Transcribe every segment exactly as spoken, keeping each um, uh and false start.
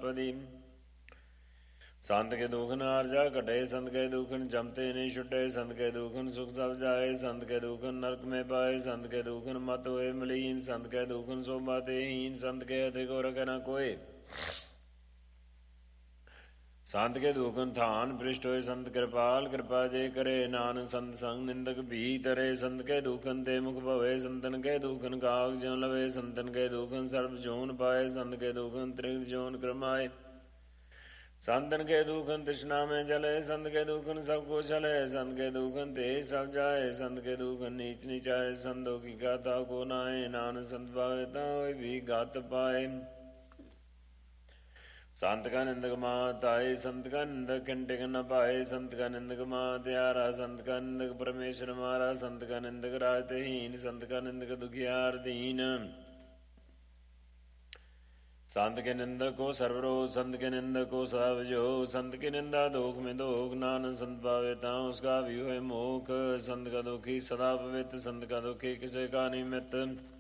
ਅਸ਼ਪਦੀ। ਸੰਤ ਕੇ ਦੁਖ ਨ ਆਰਜਾ ਘਟੇ, ਸੰਤ ਕੇ ਦੁਖਨ ਜਮਤੇ ਨਹੀਂ ਛੁਟੇ। ਸੰਤ ਕੇ ਦੁਖਨ ਸੁਖ ਸਭ ਜਾਏ, ਸੰਤ ਕੇ ਦੁਖਨ ਨਰਕ में पाए। संत के दुखन मत होए मलीन, संत के दुखन शोभा तेहीन। संत के अधिक और न कोय, संत के दुखन थान पृष्ठ होए। संत कृपाल कृपा जे करे, नानक संत संग निंदक भी तरे। संत के दुखन ते मुख भवे, संतन के दुखन काग ज्यों लवे। संतन के दुखन सर्व जोन पाए, संत के दुखन त्रिग जोन क्रमाए। संतन के दुखन तृष्णा में जले, संत के दुखन सबको चले। संत के दुखन ते सब जाए, संत के दुखन नीच नीचाए। संतों की गाथा को नाए, नानक संत भावेता होए भी गात पाए। संत का निंदक मात आए, संत का निंदक खंडिक न पाए। संत का निंदक मात यारा, संत का निंदक परमेश्वर मारा। संत का निंदक राजहीन, संत का निंदक दुखियार दीन। संत के निंदक को सर्वरोग, संत के निंदक को सब जो। संत की निंदा दोख में दोख, नानक संत पावेता उसका भी होए मोख। संत का दुखी सदा पवित्र, संत का दुखी किसे का निमित्त।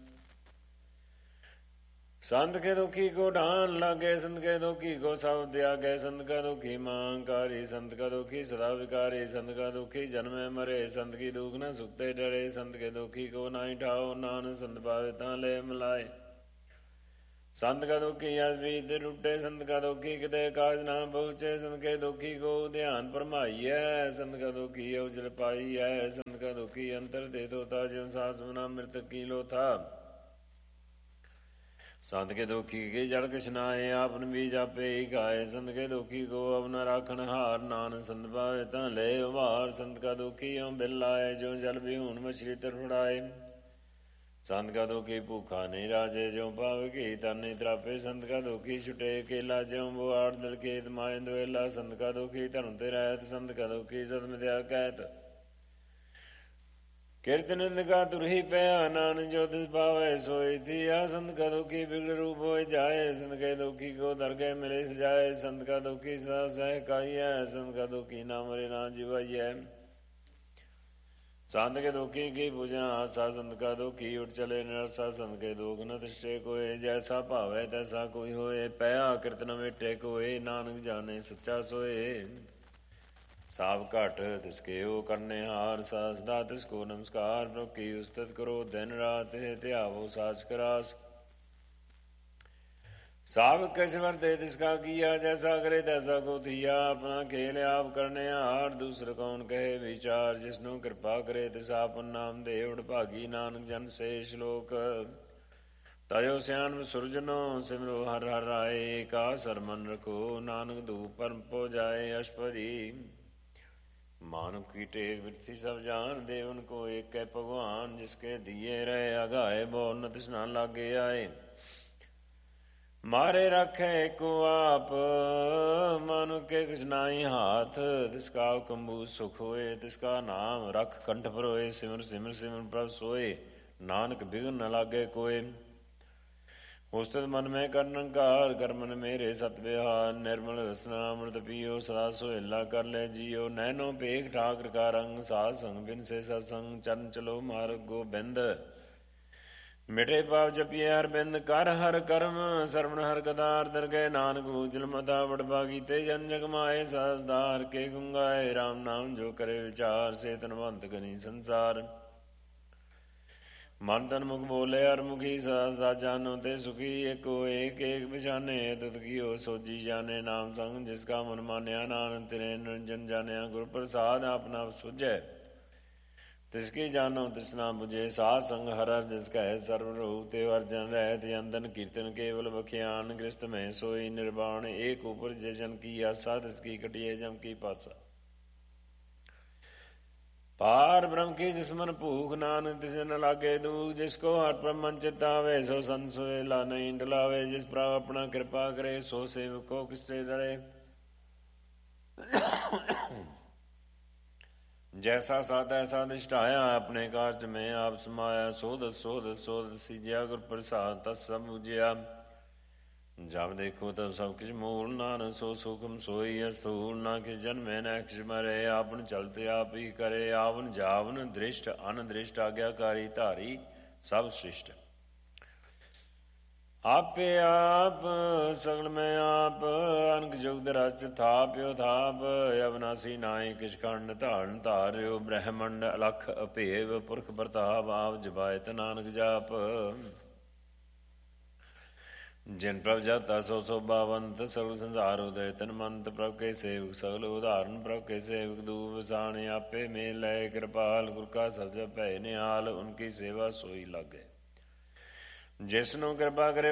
संत के दुखी को ढान लागे, संत के दुखी को सब त्यागे। संत का दुखी मांकारी, संत का दुखी सदा विकारी। संत का दुखी जन्मे मरे, संत की दुख न सुखते डरे। संत के दुखी को नाई ठाओ, नानक संत पावेता ले मिलाए। संत का दुखी अस बीत टूटे, संत का दुखी किते काज ना पहुँचे। संत के दुखी को ध्यान फरमाइए, संत का दुखी उजल पाइए। संत का दुखी अंतर दे दोता, जिन सास मना मृतक की लो था। संत के दुखी के जड़ किशनाए, आपन बीज आपे ही खाए। संत के दुखी को अब न राखन हार, नानक संत पावेता ले उबार। संत का दुखी यों बिल आए, जो जल बिहून मछली तरफड़ाए। संत का दुखी भूखा नहीं राजे, जो पावे की तन नहीं त्रापे। संत का दुखी छुटे केला, ज्यों बुआड़ दल खेत माए दुएला। संत का दुखी धर्म ते रहत, संत का दुखी सत मिथ्या कहत। कीर्तन का तुरही पया, नानक जो तिस पावे सोई थिया। संत का दुखी बिगड़ रूप हो जाए, संत के दुखी को दरगे मिले सजाए। संत का दुखी सदा सह काइए, संत का दुखी ना मरे ना जीवाइए। संत के दुखी की पूजना आशा, संत का दुखी उठ चले निरसा। संत के दुख न तिष्ठे कोय, जैसा भावे तैसा कोई होए। पया कीर्तन मिटे कोय, नानक जाने सच्चा सोए। साब घट तिसके ओ करने हार, सदा तिसको नमस्कार। प्रभु की उस्तत करो दिन रात, ध्यावो साच करास। साब कछ वर्ते तिसका किया, जैसा करे तैसा को थिया। अपना खेल आप करने हार, दूसर कौन कहे विचार। जिसनु कृपा करे तिस आपन नाम दे, भागी नानक जन से श्लोक। तयो सियान सुरजनो सिमरो हर हर आए। का सरमन रखो नानक धूप परम पो जाए। अष्टपदी। मानव की टेक वृत्ति सब जान, देवन को एक है भगवान। जिसके दिए रहे अगाए, बहुत न तृष्णा लागे आए। मारे रखे को आप, मानो के कुछ नाई हाथ। तिसका कंबू सुख होए, तिसका नाम रख कंठ पर होए। सिमर सिमर सिमर प्रभ सोए, नानक बिघन न लागे कोय। उस्तत मन में कर निरंकार, कर मन मेरे सत विहार। निर्मल रसना अमृत पियो, सदा सोहेला कर ले जियो। नैनो पेख ठाकर का रंग, साध संग बिन से सत्संग। चरण चलो मार्ग गोबिंद, मिटे पाप जपिए हर बिंद। कर हर कर्म सरवण हर कदार, दरगह नानक भूजल मथा बड़भागी। ते जन जग माए साजदार, के गुंगाए राम नाम जो करे विचार। से तनवंत गनी संसार, मन तन मुख बोले हर मुखी। सदा जानो ते सुखी, एको एक एक बिछाने। तुत कियो सोजी जाने, नाम संग जिसका मन मान्या। नानक तेरे निरंजन जानिया, गुर प्रसाद अपना सुझै। तिसकी जानो तृष्णा बुझे, साध संग हर हर जिसका है सर्वरूप। ते अर्जन रहत यंदन, कीर्तन केवल बखियान। गृहस्थ में सोई निर्वाण, एक ऊपर जन की आशा। तिसकी कटिए जम की पासा, पार ब्रह्म की जिसमन भूख। नानक तिसे न लागे दुख, जिसको हर ब्रह्मन चितावे। सो संत सोहेला नहीं डुलावे, जिस प्रभ अपना कृपा करे। सो सेवक को किससे डरे। जैसा सा तैसा निष्ठाया, अपने कार्य में आप समाया। सोदत सोदत सोदत सीजिया, गुर प्रसाद तत् सब बुझिया। जब देखो तब सब किछ मूल, नानक सो सुखम सोई अस्थूल। ना किस जन्मे न किछ मरे, आपन चलते आप ही करे। आवन जावन दृष्ट अनदृष्ट, आज्ञाकारी धारी सब सृष्ट। ਆਪੇ ਆਪ ਸਗਲ ਮੈਂ ਆਪ ਅਨਕ ਜੁਗਤ ਰਚ ਥਾਪਿਓ ਥਾਪ ਅਵਨਾਸੀ ਨਾਇ ਕਿਛ ਖੰਡ ਧਾਰਨ ਧਾਰਿਓ ਬ੍ਰਹਮੰਡ ਅਲਖ ਅਭੇਵ ਪੁਰਖ ਪ੍ਰਤਾਪ ਆਪ ਜਬਾਇਤ ਨਾਨਕ ਜਾਪ। ਜਿਨ ਪ੍ਰਭ ਜਾਤਾ ਸੋ ਸੋ ਬਾਵੰਤ ਸਗਲ ਸੰਸਾਰ ਉਦੈ ਤਨ ਮੰਤ ਪ੍ਰਭ ਕੇ ਸੇਵਕ ਸਗਲ ਉਦਾਹਰਨ ਪ੍ਰਭ ਕੇ ਸੇਵਕ ਦੂਬ ਸਾਣੇ ਆਪੇ ਮੇਲ ਲੈ ਕਿਰਪਾਲ ਗੁਰ ਕਾ ਸਬਦ ਭੈ ਨਿਹਾਲ ਉਨਕੀ ਸੇਵਾ ਸੋਈ ਲਾਗੇ। ਜਿਸਨੂੰ ਕਿਰਪਾ ਕਰੇ